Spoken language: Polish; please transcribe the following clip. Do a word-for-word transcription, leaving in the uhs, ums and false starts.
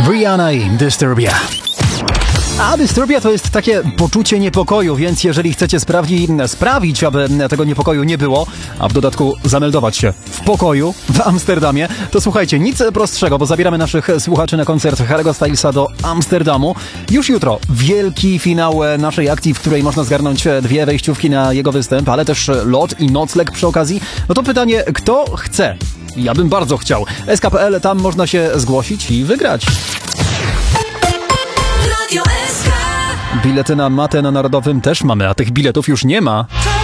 Rihanna i Disturbia. A Disturbia to jest takie poczucie niepokoju, więc jeżeli chcecie sprawdzi, sprawić, aby tego niepokoju nie było, a w dodatku zameldować się w pokoju w Amsterdamie, to słuchajcie, nic prostszego, bo zabieramy naszych słuchaczy na koncert Harry'ego Stylesa do Amsterdamu. Już jutro wielki finał naszej akcji, w której można zgarnąć dwie wejściówki na jego występ, ale też lot i nocleg przy okazji. No to pytanie, kto chce? Ja bym bardzo chciał. S K kropka P L, tam można się zgłosić i wygrać. Bilety na matę na Narodowym też mamy, a tych biletów już nie ma.